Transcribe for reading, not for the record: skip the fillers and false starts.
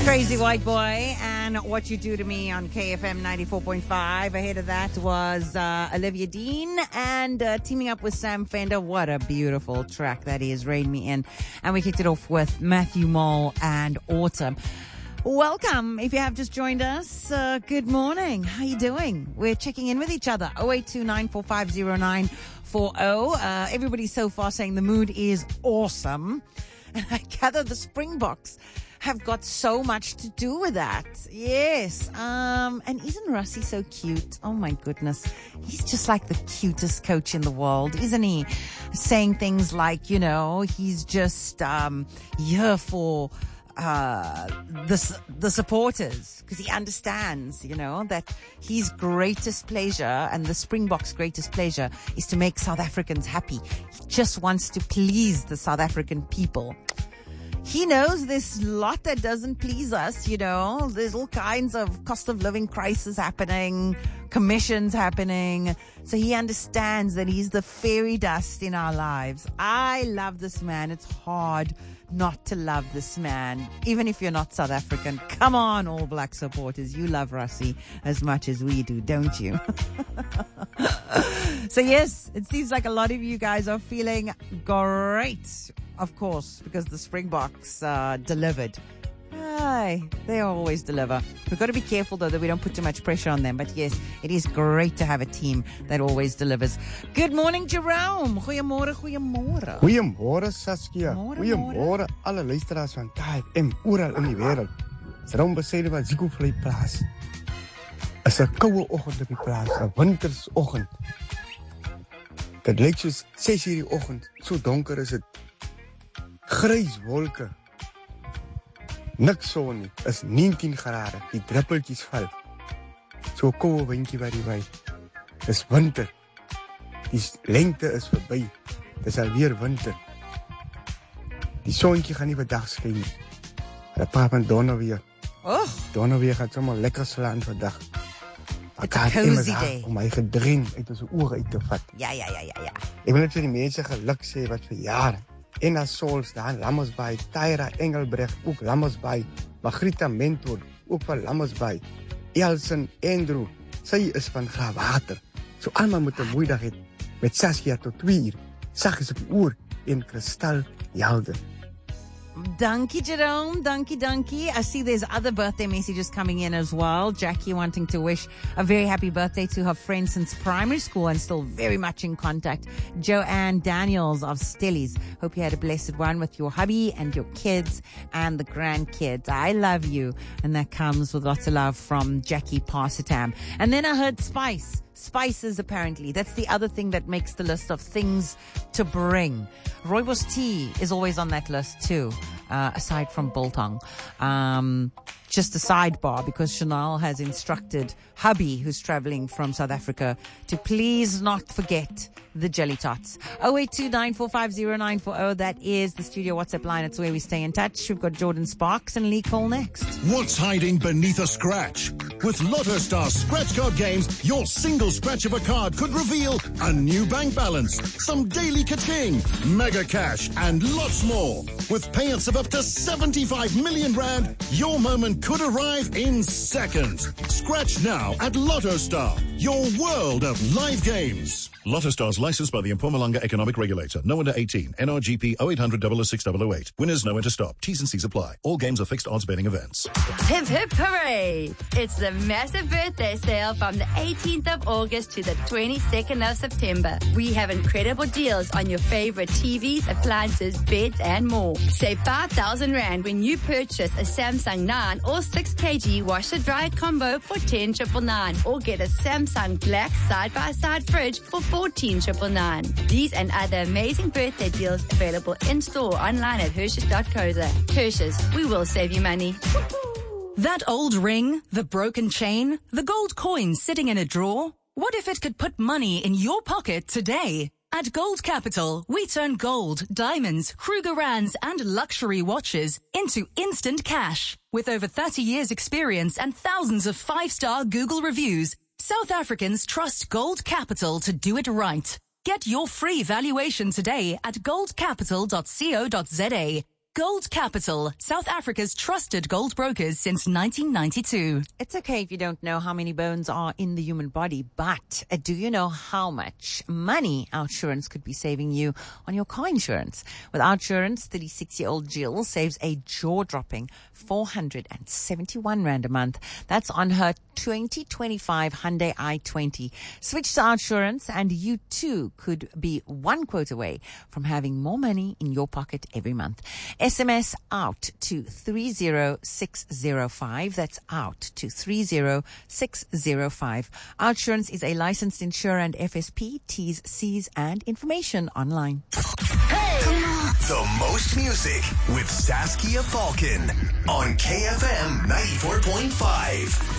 Crazy White Boy and What You Do to Me on KFM 94.5. Ahead of that was Olivia Dean and teaming up with Sam Fender. What a beautiful track that is, Rain Me In. And we kicked it off with Matthew Mole and Autumn. Welcome. If you have just joined us, good morning. How you doing? We're checking in with each other. 0829450940. Everybody's so far saying the mood is awesome. And I gather the Springboks have got so much to do with that. Yes. And isn't Russie so cute? Oh my goodness. He's just like the cutest coach in the world, isn't he? Saying things like, you know, he's just here for the supporters, because he understands, you know, that his greatest pleasure and the Springboks' greatest pleasure is to make South Africans happy. He just wants to please the South African people. He knows there's a lot that doesn't please us, you know. There's all kinds of cost of living crisis happening, commissions happening. So he understands that he's the fairy dust in our lives. I love this man. It's hard not to love this man, even if you're not South African. Come on, All Black supporters. You love Russie as much as we do, don't you? So yes, it seems like a lot of you guys are feeling great, of course, because the Springboks delivered. Aye, they always deliver. We've got to be careful, though, that we don't put too much pressure on them. But yes, it is great to have a team that always delivers. Good morning, Jerome. Goeiemôre, goeiemôre. Goeiemôre, Saskia. Goeiemôre, alle luisteraars van KFM oral in die wêreld. Jerome besede wat Zico-vlei plaas. Is 'n koue oggend op die plaas, 'n wintersoggend. Dit lyk soos 6 uur die oggend, so donker is dit. Grys wolke. Niks son nie, is 19 grade, die druppeltjies val. So 'n koue windjie wat die waai. Dis winter. Die lente is verby. Dis alweer winter. Die sontjie gaan nie vandag skyn nie. Hulle praat van donderweer. Donderweer gaan sommer lekker slaan vandag. It's a cozy day. Om my gedream uit ons oë uit te vat. Ja. Ek wil net vir die mense geluk sê wat vir jare en as Souls daar in Lammasbaai, Tyra Engelbrecht, ook Lammasbaai, Margrieta Mentor, ook van Lammasbaai, Elsen, Andrew, sy is van Graafwater. So almal moet 'n mooi dag hê met Saskia tot 2 uur, saggies op die oor en kristal helder. Dankie, Jerome. Dankie. I see there's other birthday messages coming in as well. Jackie wanting to wish a very happy birthday to her friend since primary school and still very much in contact. Joanne Daniels of Stellies. Hope you had a blessed one with your hubby and your kids and the grandkids. I love you. And that comes with lots of love from Jackie Parsitam. And then I heard Spice. Spices, apparently. That's the other thing that makes the list of things to bring. Rooibos tea is always on that list too, aside from biltong. Just a sidebar, because Chanel has instructed hubby, who's traveling from South Africa, to please not forget the jelly tots. 0829450940. That is the studio WhatsApp line. It's where we stay in touch. We've got Jordan Sparks and Lee Cole next. What's hiding beneath a scratch? With Lotto Star scratch card games, your single scratch of a card could reveal a new bank balance, some daily ka-ching, mega cash, and lots more. With payouts of up to 75 million rand, your moment could arrive in seconds. Scratch now at Lotto Star, your world of live games. Lotto Star's licensed by the Mpumalanga Economic Regulator. No under 18. NRGP 0800 006 008. Winners know when to stop. T's and C's apply. All games are fixed odds betting events. Hip hip hooray! It's the massive birthday sale from the 18th of August to the 22nd of September. We have incredible deals on your favorite TVs, appliances, beds, and more. Save 5,000 Rand when you purchase a Samsung 9 or 6 kg washer-dryer combo for 10,999, or get a Samsung Black side-by-side fridge for 14,999. These and other amazing birthday deals available in-store online at Hershey's.co.za. Hershey's, we will save you money. That old ring, the broken chain, the gold coin sitting in a drawer. What if it could put money in your pocket today? At Gold Capital, we turn gold, diamonds, Krugerrands, and luxury watches into instant cash. With over 30 years experience and thousands of 5-star Google reviews, South Africans trust Gold Capital to do it right. Get your free valuation today at goldcapital.co.za. Gold Capital, South Africa's trusted gold brokers since 1992. It's okay if you don't know how many bones are in the human body, but do you know how much money OUTsurance could be saving you on your car insurance? With OUTsurance, 36-year-old Jill saves a jaw-dropping 471 Rand a month. That's on her 2025 Hyundai i20. Switch to OUTsurance and you too could be one quote away from having more money in your pocket every month. SMS out to 30605. That's out to 30605. OUTsurance is a licensed insurer and FSP. T's, C's, and information online. Hey! The most music with Saskia Falcon on KFM 94.5.